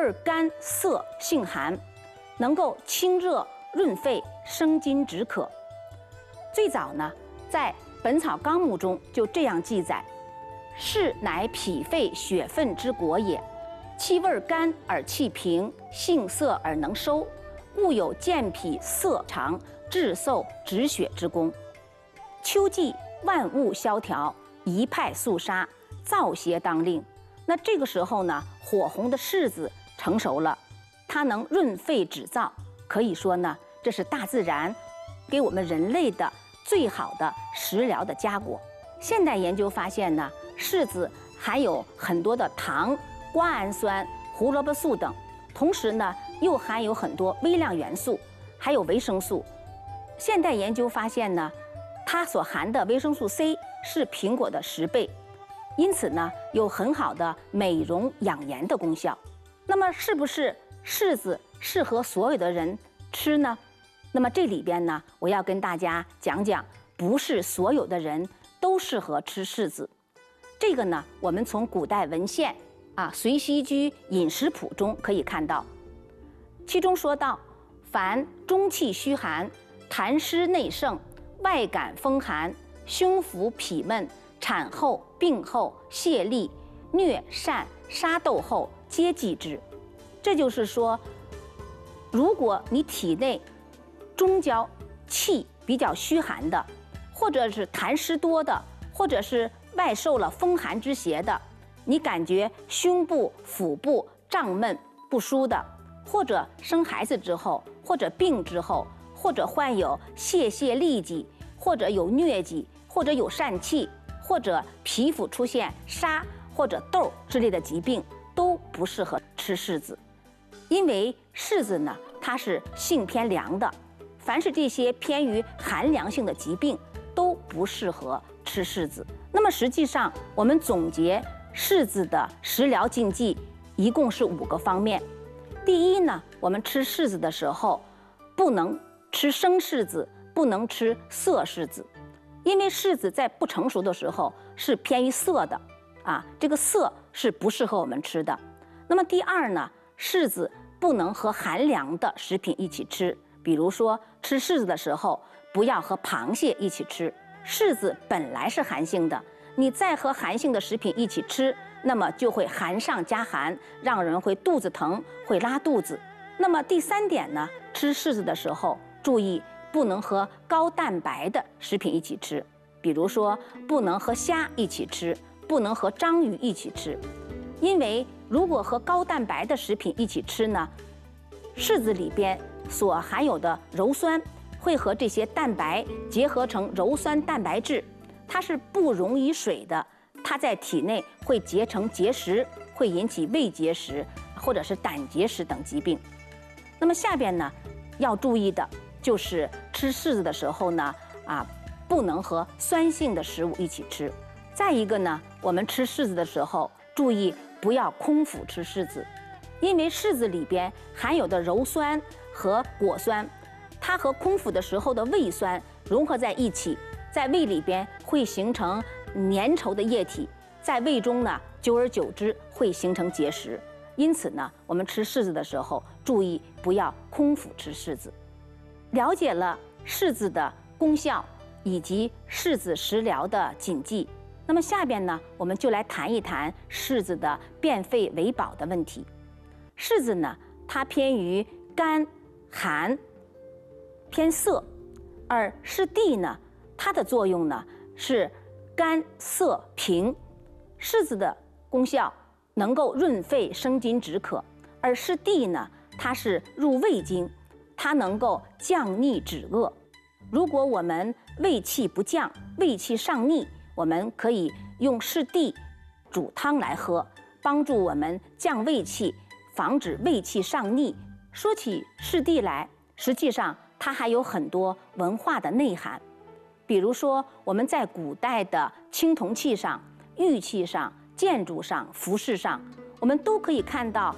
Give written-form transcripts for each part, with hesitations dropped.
味甘涩性寒，能够清热润肺、生津止渴。最早呢，在《本草纲目》中就这样记载：是乃脾肺血分之国也，气味甘而气平，性涩而能收，故有健脾涩肠、治嗽止血之功。秋季万物萧条，一派肃杀，燥邪当令。那这个时候呢，火红的柿子成熟了，它能润肺止燥，可以说呢，这是大自然给我们人类的最好的食疗的佳果。现代研究发现呢，柿子含有很多的糖、瓜氨酸、胡萝卜素等，同时呢，又含有很多微量元素，还有维生素。现代研究发现呢，它所含的维生素 C 是苹果的10倍，因此呢，有很好的美容养颜的功效。那么，是不是柿子适合所有的人吃呢？那么这里边呢，我要跟大家讲讲，不是所有的人都适合吃柿子。这个呢，我们从古代文献《随溪居饮食谱》中可以看到，其中说到：凡中气虚寒、痰湿内盛、外感风寒、胸腹痞闷、产后、病后、泄痢、疟疝、沙痘后，皆忌之。这就是说，如果你体内中焦气比较虚寒的，或者是痰湿多的，或者是外受了风寒之邪的，你感觉胸部、腹部胀闷不舒的，或者生孩子之后，或者病之后，或者患有泄痢疾，或者有疟疾，或者有疝气，或者皮肤出现沙或者痘之类的疾病，都不适合吃柿子。因为柿子呢，它是性偏凉的，凡是这些偏于寒凉性的疾病都不适合吃柿子。那么实际上，我们总结柿子的食疗禁忌一共是5个方面。第一呢，我们吃柿子的时候，不能吃生柿子，不能吃涩柿子，因为柿子在不成熟的时候是偏于涩的这个涩是不适合我们吃的。那么第二呢，柿子不能和寒凉的食品一起吃，比如说吃柿子的时候不要和螃蟹一起吃，柿子本来是寒性的，你再和寒性的食品一起吃，那么就会寒上加寒，让人会肚子疼，会拉肚子。那么第3点呢，吃柿子的时候注意不能和高蛋白的食品一起吃，比如说不能和虾一起吃，不能和章鱼一起吃。因为如果和高蛋白的食品一起吃呢，柿子里边所含有的鞣酸会和这些蛋白结合成鞣酸蛋白质，它是不溶于水的，它在体内会结成结石，会引起胃结石或者是胆结石等疾病。那么下边呢，要注意的就是吃柿子的时候呢，不能和酸性的食物一起吃。再一个呢，我们吃柿子的时候，注意不要空腹吃柿子，因为柿子里边含有的鞣酸和果酸，它和空腹的时候的胃酸融合在一起，在胃里边会形成粘稠的液体，在胃中呢，久而久之会形成结石。因此呢，我们吃柿子的时候，注意不要空腹吃柿子。了解了柿子的功效以及柿子食疗的禁忌，那么下边呢，我们就来谈一谈柿子的变废为宝的问题。柿子呢，它偏于甘、寒、偏涩，而柿地呢，它的作用呢是甘、涩、平。柿子的功效能够润肺生津止渴，而柿地呢，它是入胃经，它能够降逆止恶。如果我们胃气不降，胃气上逆，我们可以用柿地煮汤来喝，帮助我们降胃气，防止胃气上逆。说起柿地来，实际上它还有很多文化的内涵，比如说我们在古代的青铜器上、玉器上、建筑上、服饰上，我们都可以看到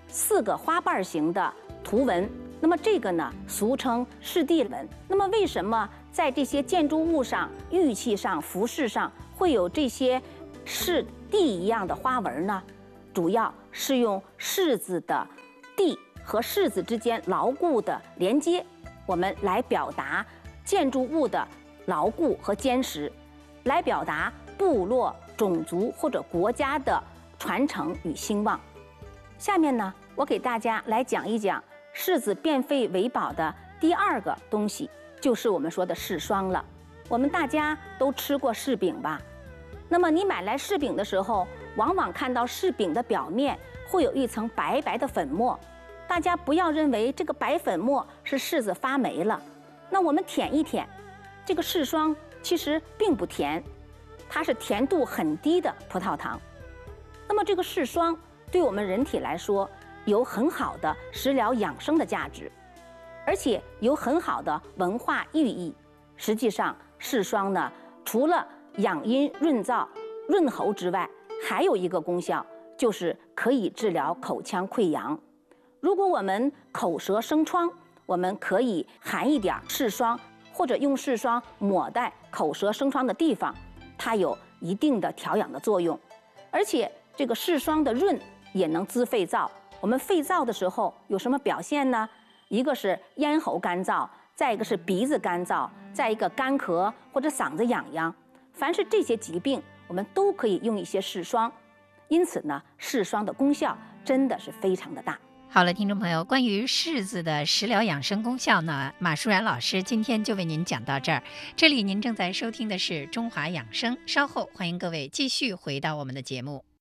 4个花瓣形的图文。那么这个呢，俗称柿地纹。那么为什么在这些建筑物上、玉器上、服饰上会有这些柿地一样的花纹呢？主要是用柿子的地和柿子之间牢固的连接，我们来表达建筑物的牢固和坚实，来表达部落、种族或者国家的传承与兴旺。下面呢，我给大家来讲一讲柿子变废为宝的第2个东西，就是我们说的柿霜了。我们大家都吃过柿饼吧？那么你买来柿饼的时候，往往看到柿饼的表面会有一层白白的粉末。大家不要认为这个白粉末是柿子发霉了。那我们舔一舔，这个柿霜其实并不甜，它是甜度很低的葡萄糖。那么这个柿霜对我们人体来说有很好的食疗养生的价值，而且有很好的文化寓意。实际上，柿霜呢，除了养阴润燥、润喉之外，还有一个功效，就是可以治疗口腔溃疡。如果我们口舌生疮，我们可以含一点柿霜，或者用柿霜抹在口舌生疮的地方，它有一定的调养的作用。而且这个柿霜的润也能滋肺燥。我们肺燥的时候有什么表现呢？一个是咽喉干燥，再一个是鼻子干燥，再一个干咳或者嗓子痒痒。凡是这些疾病，我们都可以用一些柿霜。因此呢，柿霜的功效真的是非常的大。 好了，听众朋友，关于柿子的食疗养生功效呢，马淑然老师今天就为您讲到这儿。这里您正在收听的是中华养生，稍后欢迎各位继续回到我们的节目。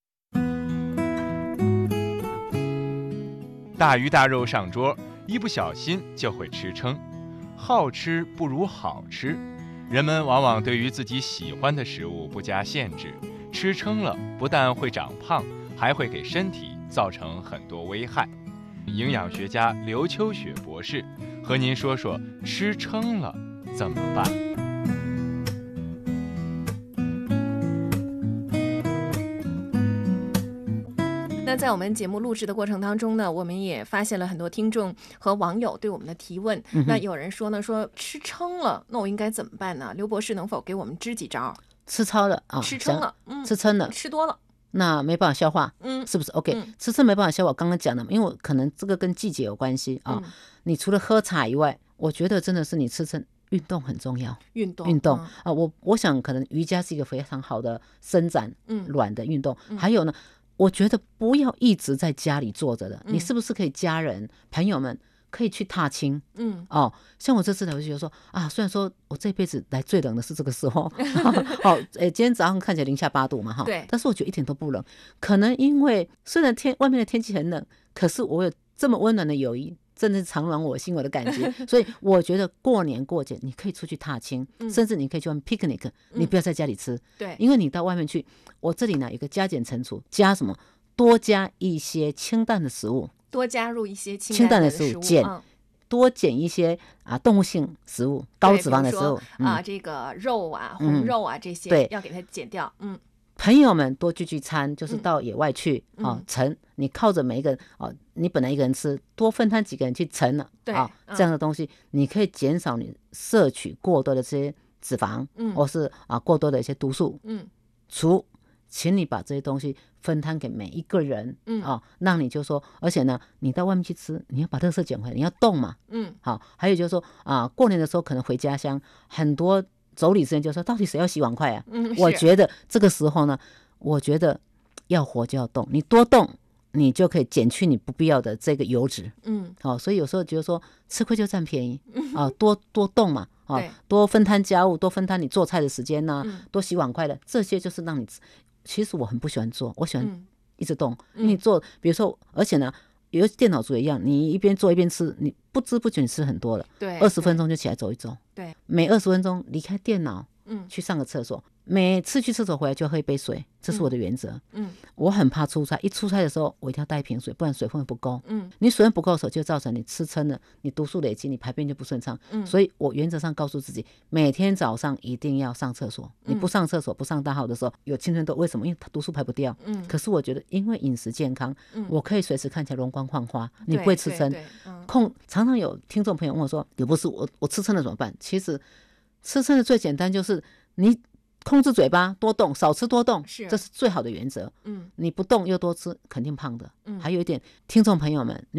大鱼大肉上桌，一不小心就会吃撑。好吃不如好吃，人们往往对于自己喜欢的食物不加限制，吃撑了不但会长胖，还会给身体造成很多危害。营养学家刘秋雪博士和您说说吃撑了怎么办。 那在我们节目录制的过程当中呢，我们也发现了很多听众和网友对我们的提问。那有人说呢，说吃撑了，那我应该怎么办呢？刘博士能否给我们支几招？ 吃超了啊， 吃撑了， 吃撑了， 吃多了。 那没办法消化，是不是 OK？吃撑没办法消化，刚刚讲的嘛，因为可能这个跟季节有关系啊。你除了喝茶以外，我觉得真的是你吃撑，运动很重要。运动啊，我想可能瑜伽是一个非常好的伸展卵的运动。还有呢，我觉得不要一直在家里坐着的，你是不是可以家人朋友们可以去踏青？像我这次来，我就觉得说啊，虽然说我这辈子来最冷的是这个时候，今天早上看起来零下8度嘛，对，但是我觉得一点都不冷。可能因为虽然外面的天气很冷，可是我有这么温暖的友谊，真的是常暖我心我的感觉。所以我觉得过年过节你可以出去踏青，甚至你可以去玩 picnic，你不要在家里吃，对，因为你到外面去，我这里呢有个加减乘除，加什么？多加一些清淡的食物，多加入一些清淡的食物，多减一些动物性食物，高脂肪的食物这个肉啊、红肉啊这些，要给它减掉。朋友们多聚餐，就是到野外去盛，你靠着每一个人你本来一个人吃，多分摊几个人去盛了这样的东西，你可以减少你摄取过多的这些脂肪，或是过多的一些毒素。请你把这些东西分摊给每一个人，让你就说，而且呢，你到外面去吃，你要把垃圾捡回来，你要动嘛，好，还有就是说过年的时候可能回家乡，很多妯娌之间就说，到底谁要洗碗筷啊？我觉得这个时候呢，我觉得要活就要动，你多动，你就可以减去你不必要的这个油脂，所以有时候觉得说吃亏就占便宜，多动嘛，多分摊家务，多分摊你做菜的时间呐，多洗碗筷的，这些就是让你。其实我很不喜欢做，我喜欢一直动。你做，比如说，而且呢，有电脑族也一样，你一边做一边吃，你不知不觉你吃很多了。对，20分钟就起来走一走。对，每20分钟离开电脑，去上个厕所。每次去厕所回来就喝一杯水，这是我的原则。我很怕出差，一出差的时候我一定要带一瓶水，不然水分不够。你水分不够的时候，就造成你吃撑了，你毒素累积，你排便就不顺畅。所以我原则上告诉自己，每天早上一定要上厕所。你不上厕所，不上大号的时候，有青春痘，为什么？因为它毒素排不掉。可是我觉得，因为饮食健康，我可以随时看起来容光焕发，你不会吃撑。常常有听众朋友问我说，有不是我吃撑了怎么办？其实吃撑的最简单就是你。控制嘴巴，多动，少吃多动，这是最好的原则。你不动又多吃，肯定胖的。还有一点，听众朋友们，